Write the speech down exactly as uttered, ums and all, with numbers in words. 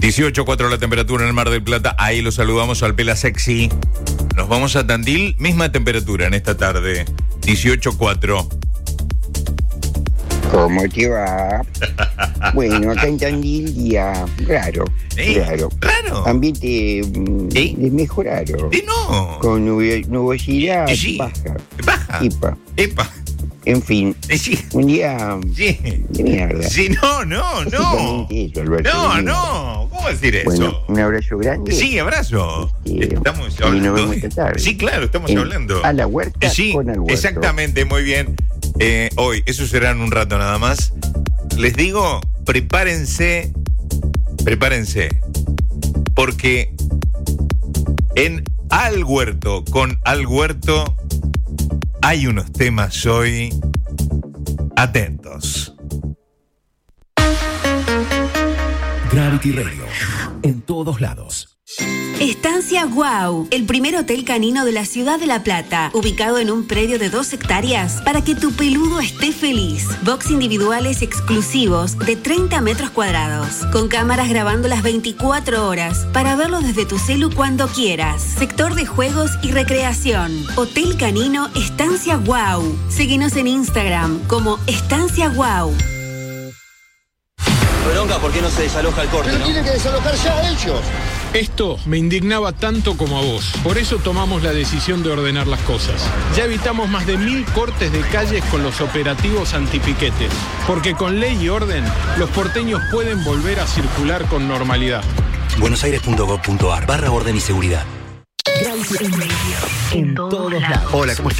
dieciocho punto cuatro la temperatura en el Mar del Plata. Ahí lo saludamos al Pela Sexy. Nos vamos a Tandil, misma temperatura en esta tarde, dieciocho punto cuatro. ¿Cómo te va? Bueno, acá en Tandil día raro, ¿Eh? raro. ¿Raro? Ambiente mm, ¿Eh? desmejorado. ¿Eh? No. Con nubo- nubosidad Eh, sí. baja. Baja. Epa. Epa. En fin, Eh, sí. un día Sí. de mierda. Sí, no, no, no. Básicamente eso, Alberto, No, de mierda. no. ¿Cómo decir eso? Bueno, un abrazo grande. Sí, abrazo. Este, Estamos y nos hablando. vemos de- esta tarde. Sí, claro, estamos En- hablando. A la huerta Eh, sí, con el huerto. exactamente, muy bien. Eh, hoy, eso será en un rato nada más. Les digo, prepárense, prepárense, porque en Al Huerto, con Al Huerto, hay unos temas hoy. Atentos. Gravity Radio, en todos lados. Estancia Wow, el primer hotel canino de la ciudad de La Plata, ubicado en un predio de dos hectáreas para que tu peludo esté feliz. Box individuales exclusivos de treinta metros cuadrados, con cámaras grabando las veinticuatro horas para verlo desde tu celu cuando quieras. Sector de juegos y recreación. Hotel Canino Estancia Wow. Síguenos en Instagram como Estancia Wow. Bronca, ¿por qué no se desaloja el corte, Pero no? tienen que desalojar ya ellos. Esto me indignaba tanto como a vos. Por eso tomamos la decisión de ordenar las cosas. Ya evitamos más de mil cortes de calles con los operativos antipiquetes. Porque con ley y orden, los porteños pueden volver a circular con normalidad. buenosaires.gov.ar barra orden y seguridad. En todos lados. Hola, ¿cómo estás?